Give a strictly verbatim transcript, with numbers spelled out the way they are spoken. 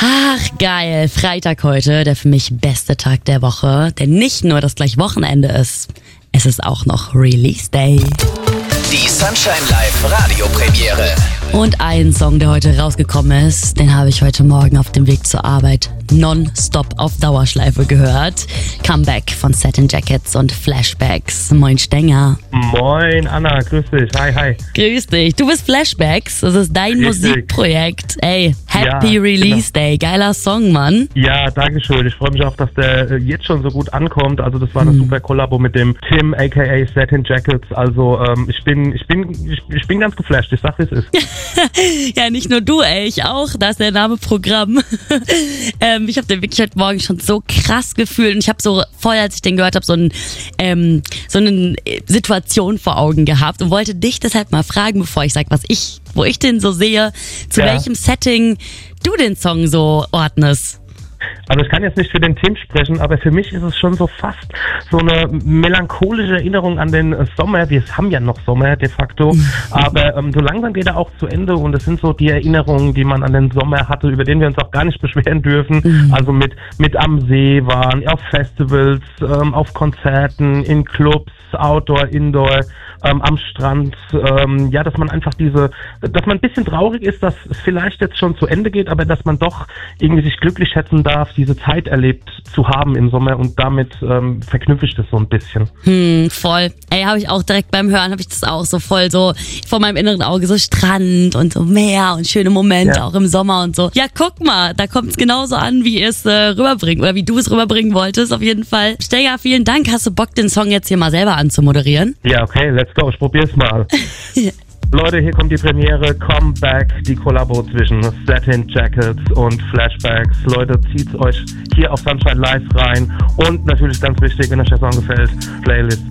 Ach, geil. Freitag heute, der für mich beste Tag der Woche. Denn nicht nur, dass gleich Wochenende ist, es ist auch noch Release Day. Die Sunshine Live Radiopremiere. Und ein Song, der heute rausgekommen ist, den habe ich heute Morgen auf dem Weg zur Arbeit nonstop auf Dauerschleife gehört. Comeback von Satin Jackets und Flashbacks. Moin Stenger. Moin Anna, grüß dich. Hi, hi. Grüß dich. Du bist Flashbacks, das ist dein Richtig. Musikprojekt. Ey, Happy Ja, Release Day. Geiler Song, Mann. Ja, danke schön. Ich freue mich auch, dass der äh, jetzt schon so gut ankommt. Also das war eine super Kollabo mit dem Tim, aka Satin Jackets. Also ähm, ich bin, ich bin, ich, ich bin ganz geflasht. Ich sag, wie es ist. Ja, nicht nur du, ey, ich auch. Da ist der Name Programm. ähm, ich habe den wirklich heute Morgen schon so krass gefühlt. Und ich habe so vorher, als ich den gehört habe, so, ein, ähm, so eine Situation vor Augen gehabt und wollte dich deshalb mal fragen, bevor ich sage, was ich, wo ich den so sehe, zu Ja. welchem Setting du den Song so ordnest. Also ich kann jetzt nicht für den Tim sprechen, aber für mich ist es schon so fast so eine melancholische Erinnerung an den äh, Sommer. Wir haben ja noch Sommer de facto, aber ähm, so langsam geht er auch zu Ende und es sind so die Erinnerungen, die man an den Sommer hatte, über den wir uns auch gar nicht beschweren dürfen. Mhm. Also mit mit am See waren, auf Festivals, ähm, auf Konzerten, in Clubs, Outdoor, Indoor, ähm, am Strand. Ähm, ja, dass man einfach diese, dass man ein bisschen traurig ist, dass es vielleicht jetzt schon zu Ende geht, aber dass man doch irgendwie sich glücklich schätzen darf, diese Zeit erlebt zu haben im Sommer und damit ähm, verknüpfe ich das so ein bisschen. Hm, voll. Ey, habe ich auch direkt beim Hören, habe ich das auch so voll so vor meinem inneren Auge, so Strand und so Meer und schöne Momente, Ja. auch im Sommer und so. Ja, guck mal, da kommt es genauso an, wie ihr es äh, rüberbringen oder wie du es rüberbringen wolltest, auf jeden Fall. Stenger, vielen Dank. Hast du Bock, den Song jetzt hier mal selber anzumoderieren? Ja, okay, let's go, ich probier's mal. Leute, hier kommt die Premiere, Comeback, die Kollabo zwischen Satin Jackets und Flashbacks. Leute, zieht's euch hier auf Sunshine Live rein und natürlich ganz wichtig, wenn euch der Song gefällt, Playlist